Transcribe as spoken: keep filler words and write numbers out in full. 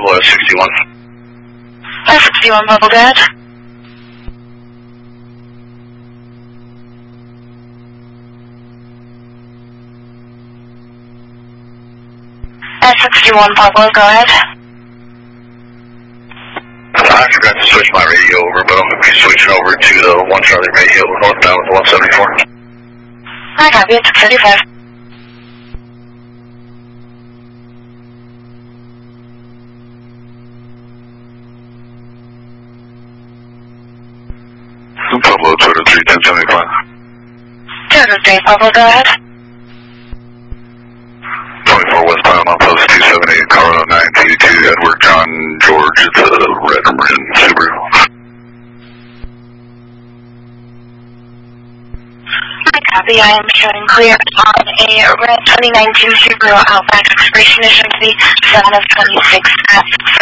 Pablo S sixty-one. S sixty-one, Pablo, go ahead. S sixty-one, Pablo, go ahead. I forgot to switch my radio over, but I'm going to be switching over to the one Charlie radio northbound with one seventy-four. I copy it, six thirty-five. Pablo, Toyota three ten seventy-five. Toyota three, Pablo, go ahead. twenty-four westbound on post two seventy-eight, Colorado nine two two, Edward John George, it's a red Marin Subaru. I copy, I am showing clear on a red twenty nineteen Subaru Outback expiration issue to the seven of twenty-six at